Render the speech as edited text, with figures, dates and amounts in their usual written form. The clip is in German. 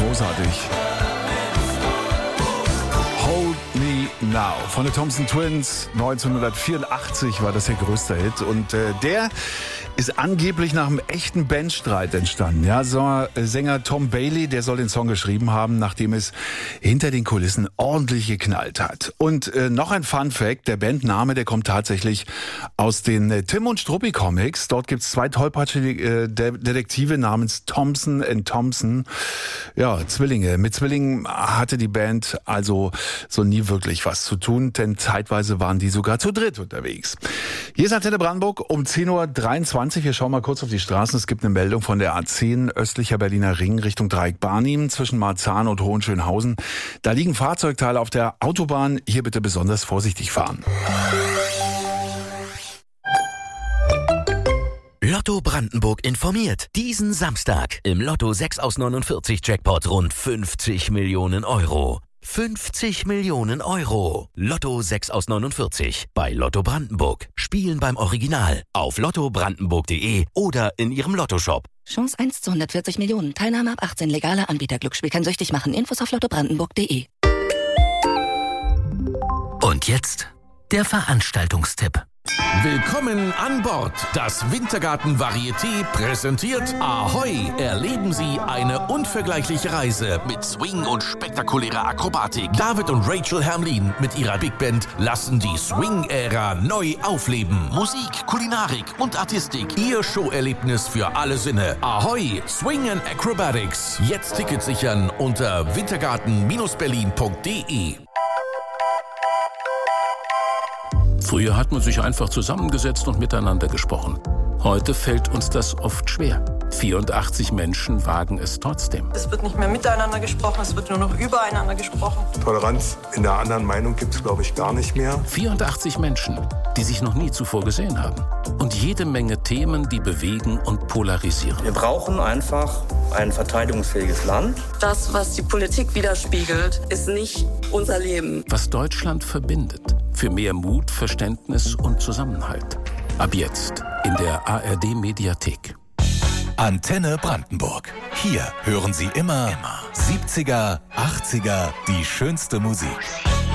großartig. Hold Me Now von den Thompson Twins. 1984 war das der größte Hit. Und der ist angeblich nach einem echten Bandstreit entstanden. Ja, Sänger Tom Bailey, der soll den Song geschrieben haben, nachdem es hinter den Kulissen ordentlich geknallt hat. Und noch ein Fun Fact, der Bandname, der kommt tatsächlich aus den Tim und Struppi Comics. Dort gibt's zwei tollpatschige Detektive namens Thompson & Thompson. Ja, Zwillinge. Mit Zwillingen hatte die Band also so nie wirklich was zu tun, denn zeitweise waren die sogar zu dritt unterwegs. Hier ist Antenne Brandenburg um 10.23 Uhr. Wir schauen mal kurz auf die Straßen. Es gibt eine Meldung von der A10 östlicher Berliner Ring Richtung Dreieck Barnim zwischen Marzahn und Hohenschönhausen. Da liegen Fahrzeugteile auf der Autobahn. Hier bitte besonders vorsichtig fahren. Lotto Brandenburg informiert. Diesen Samstag im Lotto 6 aus 49 Jackpot rund 50 Millionen Euro. 50 Millionen Euro. Lotto 6 aus 49 bei Lotto Brandenburg. Spielen beim Original auf lottobrandenburg.de oder in Ihrem Lottoshop. Chance 1 zu 140 Millionen. Teilnahme ab 18. Legaler Anbieter. Glücksspiel kann süchtig machen. Infos auf lottobrandenburg.de. Und jetzt der Veranstaltungstipp. Willkommen an Bord. Das Wintergarten Varieté präsentiert Ahoi. Erleben Sie eine unvergleichliche Reise mit Swing und spektakulärer Akrobatik. David und Rachel Hermlin mit ihrer Big Band lassen die Swing-Ära neu aufleben. Musik, Kulinarik und Artistik. Ihr Showerlebnis für alle Sinne. Ahoi, Swing and Acrobatics. Jetzt Tickets sichern unter wintergarten-berlin.de. Früher hat man sich einfach zusammengesetzt und miteinander gesprochen. Heute fällt uns das oft schwer. 84 Menschen wagen es trotzdem. Es wird nicht mehr miteinander gesprochen, es wird nur noch übereinander gesprochen. Toleranz in der anderen Meinung gibt es, glaube ich, gar nicht mehr. 84 Menschen, die sich noch nie zuvor gesehen haben. Und jede Menge Themen, die bewegen und polarisieren. Wir brauchen einfach ein verteidigungsfähiges Land. Das, was die Politik widerspiegelt, ist nicht unser Leben. Was Deutschland verbindet. Für mehr Mut, Verständnis und Zusammenhalt. Ab jetzt in der ARD-Mediathek. Antenne Brandenburg. Hier hören Sie immer 70er, 80er, die schönste Musik.